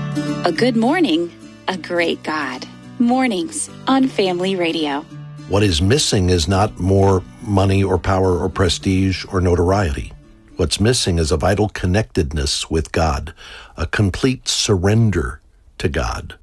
A good morning, a great God. Mornings on Family Radio. What is missing is not more money or power or prestige or notoriety. What's missing is a vital connectedness with God, a complete surrender to God.